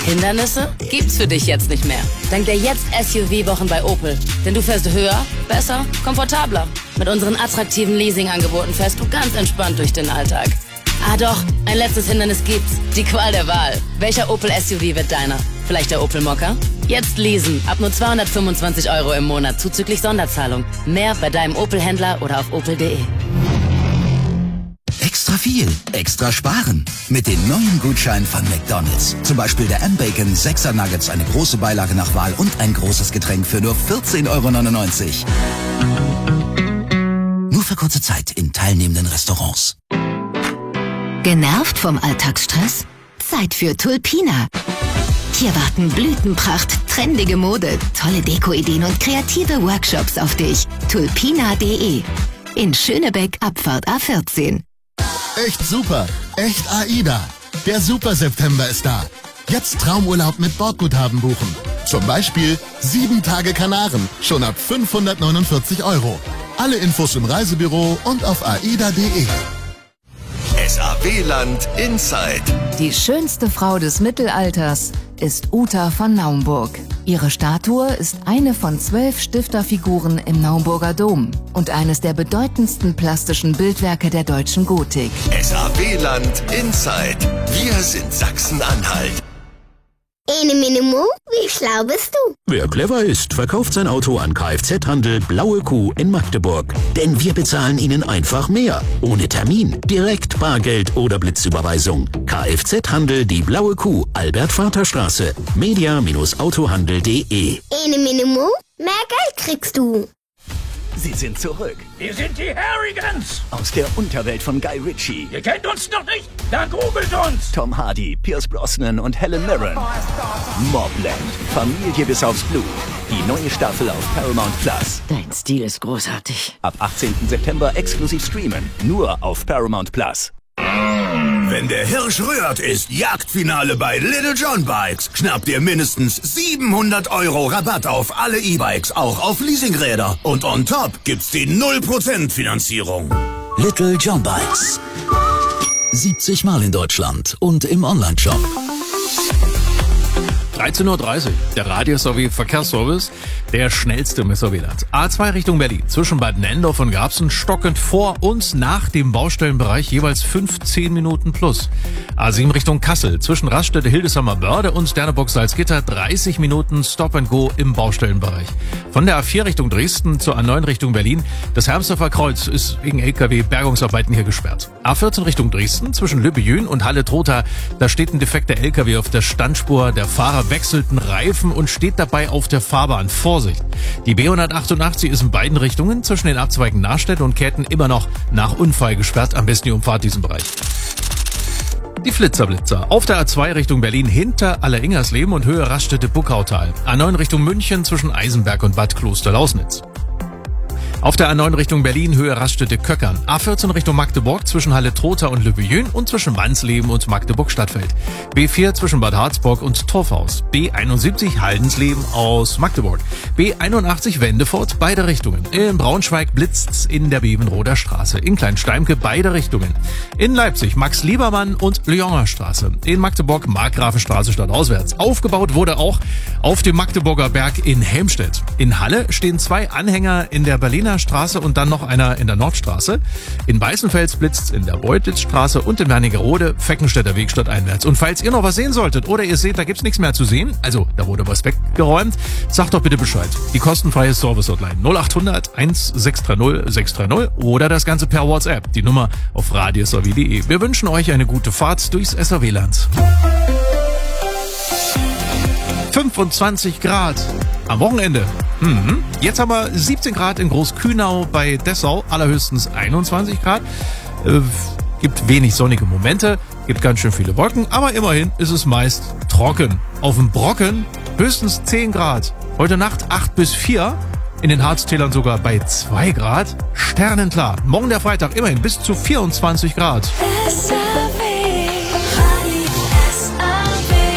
Hindernisse gibt's für dich jetzt nicht mehr. Dank der Jetzt-SUV-Wochen bei Opel. Denn du fährst höher, besser, komfortabler. Mit unseren attraktiven Leasing-Angeboten fährst du ganz entspannt durch den Alltag. Ah doch, ein letztes Hindernis gibt's. Die Qual der Wahl. Welcher Opel-SUV wird deiner? Vielleicht der Opel Mokka? Jetzt leasen. Ab nur 225 € im Monat zuzüglich Sonderzahlung. Mehr bei deinem Opel-Händler oder auf opel.de. Extra viel, extra sparen. Mit den neuen Gutscheinen von McDonald's. Zum Beispiel der M-Bacon 6er Nuggets, eine große Beilage nach Wahl und ein großes Getränk für nur 14,99 €. Nur für kurze Zeit in teilnehmenden Restaurants. Genervt vom Alltagsstress? Zeit für Tulpina. Hier warten Blütenpracht, trendige Mode, tolle Dekoideen und kreative Workshops auf dich. Tulpina.de. In Schönebeck, Abfahrt A14. Echt super, echt AIDA. Der Super September ist da. Jetzt Traumurlaub mit Bordguthaben buchen. Zum Beispiel 7 Tage Kanaren, schon ab 549 €. Alle Infos im Reisebüro und auf aida.de. SAW-Land Inside. Die schönste Frau des Mittelalters ist Uta von Naumburg. Ihre Statue ist eine von 12 Stifterfiguren im Naumburger Dom und eines der bedeutendsten plastischen Bildwerke der deutschen Gotik. SAW-Land Inside. Wir sind Sachsen-Anhalt. Ene Minimo, wie schlau bist du? Wer clever ist, verkauft sein Auto an Kfz-Handel Blaue Kuh in Magdeburg. Denn wir bezahlen Ihnen einfach mehr. Ohne Termin, direkt Bargeld oder Blitzüberweisung. Kfz-Handel Die Blaue Kuh, Albert-Vater-Straße. media-autohandel.de. Ene Minimo, mehr Geld kriegst du. Sie sind zurück. Wir sind die Harrigans. Aus der Unterwelt von Guy Ritchie. Ihr kennt uns noch nicht? Dann googelt uns. Tom Hardy, Pierce Brosnan und Helen Mirren. Mobland. Familie bis aufs Blut. Die neue Staffel auf Paramount Plus. Dein Stil ist großartig. Ab 18. September exklusiv streamen. Nur auf Paramount Plus. Wenn der Hirsch rührt, ist Jagdfinale bei Little John Bikes. Schnappt ihr mindestens 700 € Rabatt auf alle E-Bikes, auch auf Leasingräder. Und on top gibt's die 0% Finanzierung. Little John Bikes. 70 Mal in Deutschland und im Onlineshop. 13:30 Uhr, der Radio-SW-Verkehrsservice, der schnellste im SW-Land. A2 Richtung Berlin, zwischen Bad Nendorf und Garbsen, stockend vor und nach dem Baustellenbereich jeweils 15 Minuten plus. A7 Richtung Kassel, zwischen Raststätte Hildesheimer Börde und Sternebock Salzgitter, 30 Minuten Stop and Go im Baustellenbereich. Von der A4 Richtung Dresden zur A9 Richtung Berlin, das Hermsdorfer Kreuz ist wegen LKW-Bergungsarbeiten hier gesperrt. A14 Richtung Dresden, zwischen Lübbejün und Halle-Trotha, da steht ein defekter LKW auf der Standspur, der Fahrer wechselten Reifen und steht dabei auf der Fahrbahn. Vorsicht! Die B188 ist in beiden Richtungen zwischen den Abzweigen Nachstedt und Ketten immer noch nach Unfall gesperrt. Am besten ihr umfahrt diesen Bereich. Die Flitzerblitzer. Auf der A2 Richtung Berlin hinter Alleringersleben und Höhe Raststätte Buckautal. A9 Richtung München zwischen Eisenberg und Bad Kloster-Lausnitz. Auf der A9 Richtung Berlin, Höhe Raststätte Köckern. A14 Richtung Magdeburg zwischen Halle-Trotha und Lübbejün und zwischen Mannsleben und Magdeburg-Stadtfeld. B4 zwischen Bad Harzburg und Torfhaus. B71 Haldensleben aus Magdeburg. B81 Wendefurt, beide Richtungen. In Braunschweig blitzt's in der Bevenroder Straße. In Kleinsteimke beide Richtungen. In Leipzig Max-Liebermann und Lyoner Straße. In Magdeburg Markgrafenstraße stadtauswärts. Aufgebaut wurde auch auf dem Magdeburger Berg in Helmstedt. In Halle stehen 2 Anhänger in der Berliner Straße und dann noch einer in der Nordstraße. In Weißenfels blitzt's in der Beutlitzstraße und in Wernigerode, Feckenstädter Weg stadteinwärts. Und falls ihr noch was sehen solltet oder ihr seht, da gibt's nichts mehr zu sehen, also da wurde was weggeräumt, sagt doch bitte Bescheid. Die kostenfreie Service-Hotline 0800 1630 630 oder das Ganze per WhatsApp. Die Nummer auf radio.sw.de. Wir wünschen euch eine gute Fahrt durchs SAW-Land. 25 Grad am Wochenende. Jetzt haben wir 17 Grad in Großkühnau bei Dessau, allerhöchstens 21 Grad. Gibt wenig sonnige Momente, gibt ganz schön viele Wolken, aber immerhin ist es meist trocken. Auf dem Brocken höchstens 10 Grad. Heute Nacht 8 bis 4, in den Harztälern sogar bei 2 Grad. Sternenklar. Morgen der Freitag immerhin bis zu 24 Grad.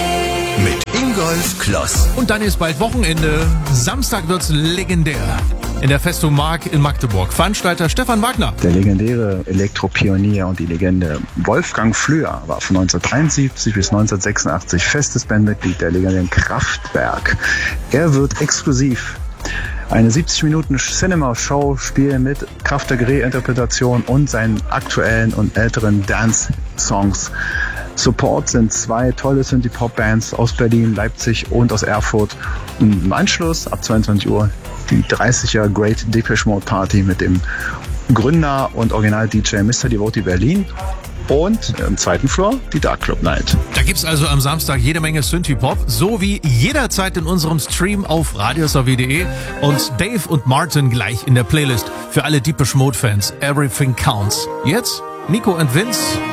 Mit Ingolf Kloss. Und dann ist bald Wochenende. Samstag wird's legendär. in der Festung Mark in Magdeburg. Veranstalter Stefan Wagner. Der legendäre Elektropionier und die Legende Wolfgang Flöhr war von 1973 bis 1986 festes Bandmitglied der legendären Kraftwerk. Er wird exklusiv eine 70 Minuten Cinema-Show spielen mit Kraftwerk Reinterpretation und seinen aktuellen und älteren Dance-Songs. Support sind 2 tolle Synthie-Pop-Bands aus Berlin, Leipzig und aus Erfurt. Und im Anschluss ab 22 Uhr die 30er Great Depeche Mode Party mit dem Gründer und Original-DJ Mr. Devotee Berlin. Und im zweiten Floor die Dark Club Night. Da gibt's also am Samstag jede Menge Synthie-Pop, so wie jederzeit in unserem Stream auf radiosw.de und Dave und Martin gleich in der Playlist. Für alle Depeche Mode Fans, Everything Counts. Jetzt Nico und Vince.